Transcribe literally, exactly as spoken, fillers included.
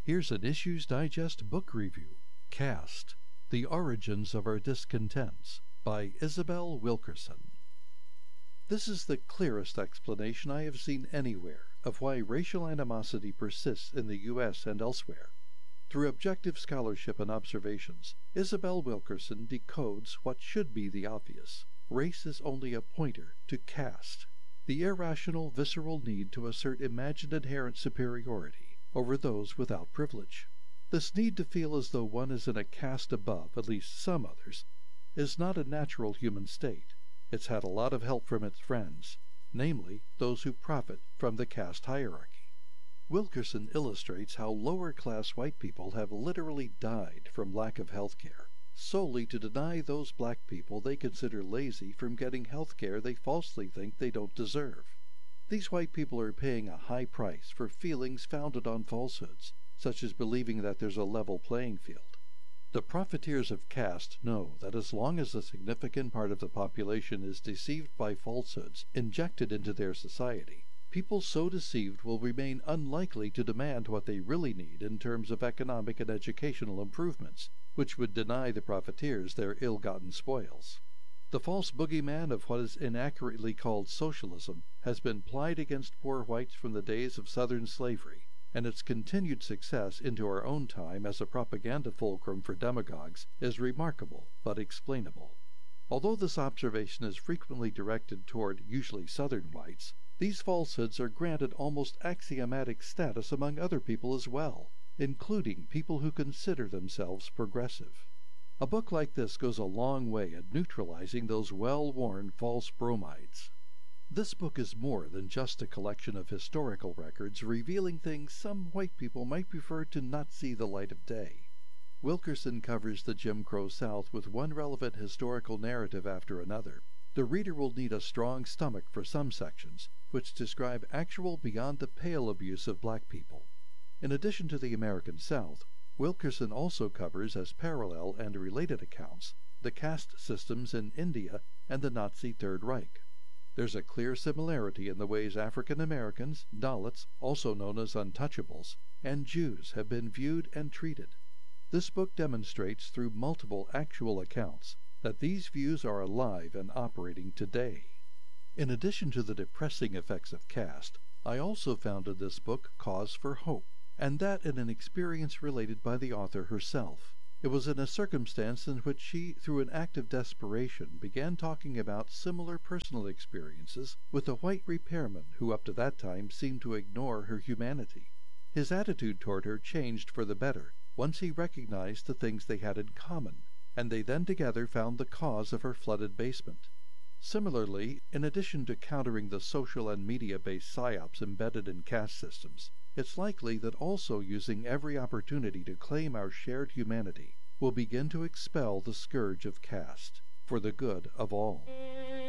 Here's an Issues Digest book review, Caste, The Origins of Our Discontents, by Isabel Wilkerson. This is the clearest explanation I have seen anywhere of why racial animosity persists in the U S and elsewhere. Through objective scholarship and observations, Isabel Wilkerson decodes what should be the obvious. Race is only a pointer to caste, the irrational, visceral need to assert imagined inherent superiority over those without privilege. This need to feel as though one is in a caste above at least some others is not a natural human state. It's had a lot of help from its friends, namely those who profit from the caste hierarchy. Wilkerson illustrates how lower-class white people have literally died from lack of health care, solely to deny those black people they consider lazy from getting health care they falsely think they don't deserve. These white people are paying a high price for feelings founded on falsehoods, such as believing that there's a level playing field. The profiteers of caste know that as long as a significant part of the population is deceived by falsehoods injected into their society, people so deceived will remain unlikely to demand what they really need in terms of economic and educational improvements, which would deny the profiteers their ill-gotten spoils. The false boogeyman of what is inaccurately called socialism has been plied against poor whites from the days of Southern slavery, and its continued success into our own time as a propaganda fulcrum for demagogues is remarkable but explainable. Although this observation is frequently directed toward usually Southern whites, these falsehoods are granted almost axiomatic status among other people as well, including people who consider themselves progressive. A book like this goes a long way at neutralizing those well-worn false bromides. This book is more than just a collection of historical records revealing things some white people might prefer to not see the light of day. Wilkerson covers the Jim Crow South with one relevant historical narrative after another. The reader will need a strong stomach for some sections, which describe actual beyond-the-pale abuse of black people. In addition to the American South, Wilkerson also covers as parallel and related accounts the caste systems in India and the Nazi Third Reich. There's a clear similarity in the ways African Americans, Dalits, also known as untouchables, and Jews have been viewed and treated. This book demonstrates through multiple actual accounts that these views are alive and operating today. In addition to the depressing effects of caste, I also found in this book cause for hope, and that in an experience related by the author herself. It was in a circumstance in which she, through an act of desperation, began talking about similar personal experiences with a white repairman who up to that time seemed to ignore her humanity. His attitude toward her changed for the better once he recognized the things they had in common, and they then together found the cause of her flooded basement. Similarly, in addition to countering the social and media-based psyops embedded in caste systems, it's likely that also using every opportunity to claim our shared humanity will begin to expel the scourge of caste, for the good of all.